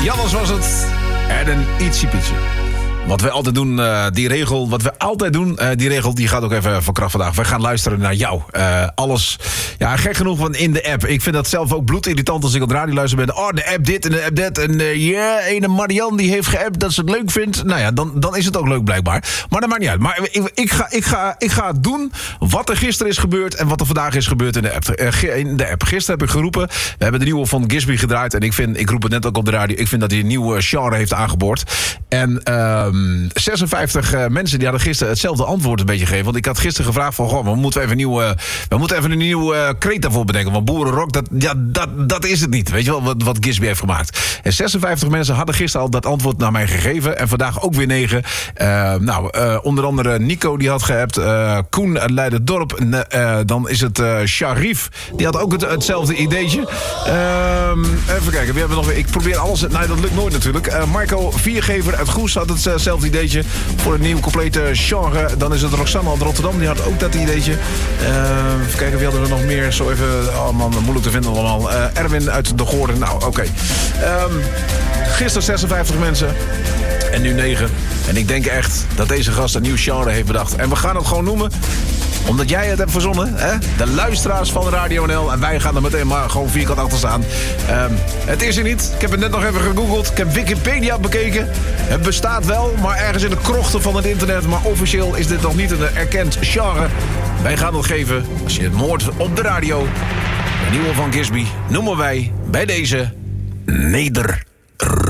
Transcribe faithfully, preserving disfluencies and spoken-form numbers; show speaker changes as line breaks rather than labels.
Jannes was het. En een ietsje pietje. Wat we altijd doen, uh, die regel, wat we altijd doen, uh, die regel die gaat ook even van kracht vandaag. We gaan luisteren naar jou. Uh, alles, ja, gek genoeg van in de app. Ik vind dat zelf ook bloedirritant als ik op de radio luister ben. Oh, de app dit en de app dat. En ja, uh, yeah, ene Marianne die heeft geappt dat ze het leuk vindt. Nou ja, dan, dan is het ook leuk blijkbaar. Maar dat maakt niet uit. Maar ik, ik, ga, ik, ga, ik ga doen wat er gisteren is gebeurd en wat er vandaag is gebeurd in de app. Uh, in de app. Gisteren heb ik geroepen, we hebben de nieuwe van Gisby gedraaid. En ik vind, ik roep het net ook op de radio, ik vind dat hij een nieuwe genre heeft aangeboord. En uh, zesenvijftig uh, mensen die hadden gisteren hetzelfde antwoord een beetje gegeven. Want ik had gisteren gevraagd van, goh, we moeten even een nieuwe, uh, we moeten even een nieuwe uh, kreet daarvoor bedenken. Want boerenrock, dat, ja, dat, dat is het niet. Weet je wel, wat, wat Gisby heeft gemaakt. En zesenvijftig mensen hadden gisteren al dat antwoord naar mij gegeven. En vandaag ook weer negen. Uh, nou, uh, onder andere Nico die had geappt. Uh, Koen uit Leiderdorp. Uh, dan is het uh, Sharif. Die had ook het, hetzelfde ideetje. Uh, even kijken, we hebben nog weer. Ik probeer alles. Nee, dat lukt nooit natuurlijk. Uh, Marco Viergever uit Goes had hetzelfde ideetje. Voor een nieuw complete genre. Dan is het Roxanne uit Rotterdam. Die had ook dat ideetje. Uh, even kijken, wie hadden we nog meer? Zo even, oh man, moeilijk te vinden allemaal. Uh, Erwin uit De Goorden. Nou, oké. Okay. Um, gisteren zesenvijftig mensen. En nu negen. En ik denk echt dat deze gast een nieuw genre heeft bedacht. En we gaan het gewoon noemen omdat jij het hebt verzonnen, hè? De luisteraars van Radio N L. En wij gaan er meteen maar gewoon vierkant achter staan. Um, het is er niet. Ik heb het net nog even gegoogeld. Ik heb Wikipedia bekeken. Het bestaat wel, maar ergens in de krochten van het internet. Maar officieel is dit nog niet een erkend genre. Wij gaan het geven, als je het hoort op de radio. De nieuwe van Gisby noemen wij bij deze Neder.